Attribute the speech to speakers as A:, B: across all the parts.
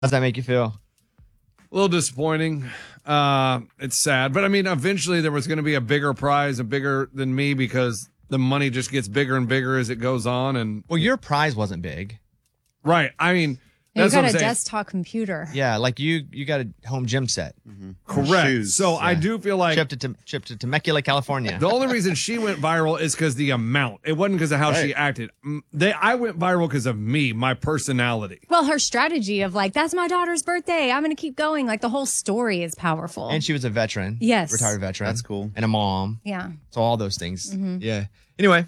A: How's that make you feel?
B: A little disappointing. It's sad. But, I mean, eventually there was going to be a bigger prize, a bigger than me, because the money just gets bigger and bigger as it goes on. And
A: Well, your prize wasn't big.
B: right. I mean,
C: You
B: that's
C: got
B: what
C: a
B: I'm saying.
C: desktop computer.
A: Yeah, like you got a home gym set.
B: Correct.
D: Shoes.
B: So I do feel like
A: Shipped to Temecula, California.
B: the only reason she went viral is because the amount. It wasn't because of how she
D: Right.
B: acted. I went viral because of me, my personality.
C: Well, her strategy of like, that's my daughter's birthday. I'm going to keep going. Like the whole story is powerful.
A: And she was a veteran.
C: Yes.
A: Retired veteran.
D: That's cool.
A: And a mom.
C: yeah.
A: So all those things. Yeah. Anyway.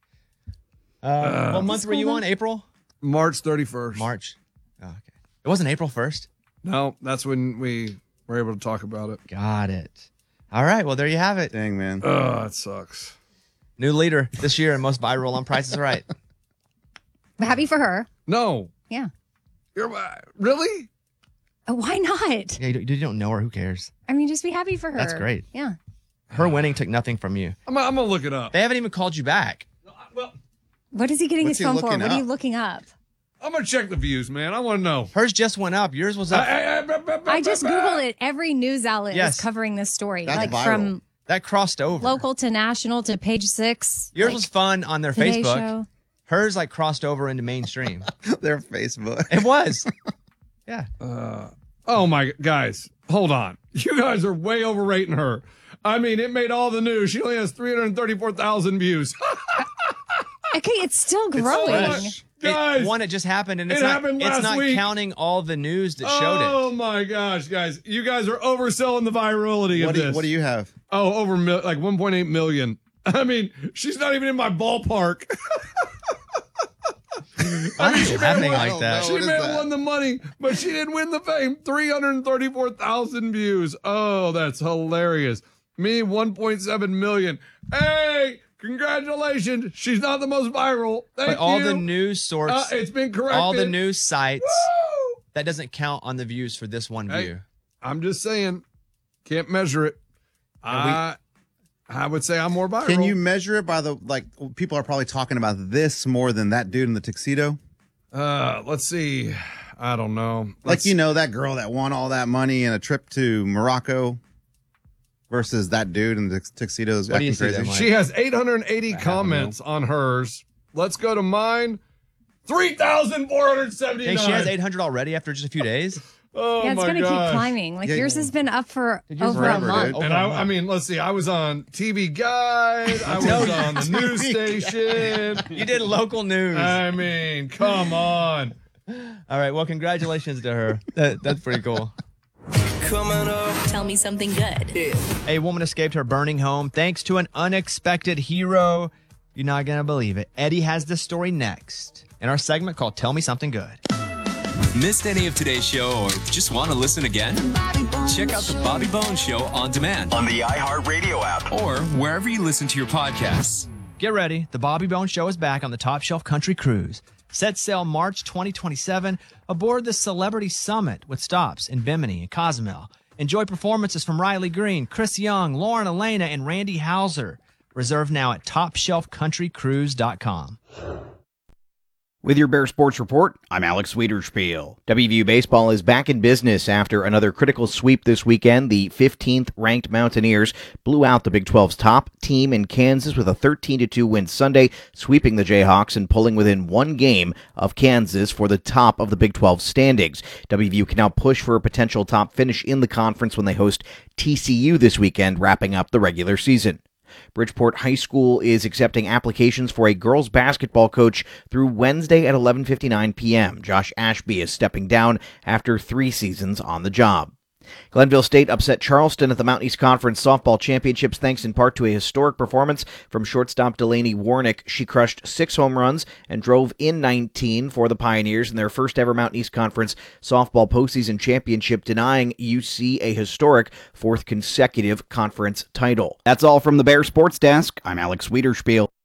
A: What month were you
C: cool,
A: on? April?
B: March 31st.
A: March. Oh, okay. It wasn't April 1st?
B: No, that's when we were able to talk about it.
A: Got it. All right. Well, there you have it.
D: Dang, man.
B: It sucks.
A: New leader this year and most viral on Price is Right.
C: But happy for her.
B: No.
C: Yeah.
B: Really?
C: Why not?
A: Yeah, you don't know her. Who cares?
C: I mean, just be happy for her.
A: That's great.
C: Yeah.
A: Her winning took nothing from you.
B: I'm going to look it up.
A: They haven't even called you back.
B: Well,
C: What is he getting
D: What's
C: his
D: he
C: phone for?
D: looking
C: What are you
D: up?
C: looking up?
B: I'm going to check the views, man. I want to know.
A: Hers just went up. Yours was up.
C: I just Googled it. Every news outlet
A: Yes.
C: is covering this story.
D: That's
C: like
D: viral.
C: from
A: That crossed over.
C: local to national to page 6.
A: Yours
C: like,
A: was fun on their
C: Today
A: Facebook.
C: Show.
A: Hers like crossed over into mainstream.
D: Their Facebook.
A: It was. Yeah.
B: Oh, my guys. Hold on. You guys are way overrating her. I mean, it made all the news. She only has 334,000 views.
C: Okay, it's still
B: Oh,
C: growing.
B: my- guys.
A: It just happened, and
B: It
A: it's not,
B: happened
A: it's
B: last
A: not
B: week.
A: counting all the news that showed
B: Oh,
A: it.
B: my gosh, guys. You guys are overselling the virality of this.
D: What do you have?
B: Oh, over like 1.8 million. I mean, she's not even in my ballpark.
A: Why is it happening
D: I
A: like
D: don't
A: that?
D: know.
B: She
D: What is
B: may have
D: that?
B: won the money, but she didn't win the fame. 334,000 views. Oh, that's hilarious. Me, 1.7 million. Hey, congratulations. She's not the most viral. Thank
A: But all
B: you.
A: the news sources,
B: It's been corrected.
A: all the news sites,
B: Woo!
A: that doesn't count on the views for this one
B: Hey,
A: view.
B: I'm just saying, can't measure it. I would say I'm more viral.
D: Can you measure it by people are probably talking about this more than that dude in the tuxedo?
B: Let's see. I don't know.
D: That girl that won all that money in a trip to Morocco versus that dude in the tuxedo is
A: What do you
D: acting
A: see there,
D: crazy.
A: Mike?
B: She has 880 comments on hers. Let's go to mine. 3,479.
A: Hey, she has 800 already after just a few days.
B: Oh
C: Yeah, it's
B: my
C: going to keep
B: gosh.
C: climbing. Like
D: Yeah,
C: yours has been up for
A: yours
C: over
D: forever,
C: a month.
D: dude.
B: And I mean, let's see. I was on TV Guide. I was on the news station.
A: You did local news.
B: I mean, come on.
A: All right. Well, congratulations to her. That's pretty cool.
E: Tell me something good.
A: A woman escaped her burning home thanks to an unexpected hero. You're not going to believe it. Eddie has this story next in our segment called Tell Me Something Good.
F: Missed any of today's show or just want to listen again? Check out the Bobby Bones Show on demand
G: On the iHeartRadio app.
F: or wherever you listen to your podcasts.
A: Get ready. The Bobby Bones Show is back on the Top Shelf Country Cruise. Set sail March 2027 aboard the Celebrity Summit with stops in Bimini and Cozumel. Enjoy performances from Riley Green, Chris Young, Lauren Elena, and Randy Hauser. Reserve now at TopShelfCountryCruise.com.
H: With your Bear Sports Report, I'm Alex Wiederspiel. WVU Baseball is back in business after another critical sweep this weekend. The 15th ranked Mountaineers blew out the Big 12's top team in Kansas with a 13-2 win Sunday, sweeping the Jayhawks and pulling within one game of Kansas for the top of the Big 12 standings. WVU can now push for a potential top finish in the conference when they host TCU this weekend, wrapping up the regular season. Bridgeport High School is accepting applications for a girls basketball coach through Wednesday at 11:59 p.m. Josh Ashby is stepping down after 3 seasons on the job. Glenville State upset Charleston at the Mountain East Conference Softball Championships thanks in part to a historic performance from shortstop Delaney Warnick. She crushed 6 home runs and drove in 19 for the Pioneers in their first ever Mountain East Conference Softball Postseason Championship, denying UC a historic 4th consecutive conference title. That's all from the Bear Sports Desk. I'm Alex Wiederspiel.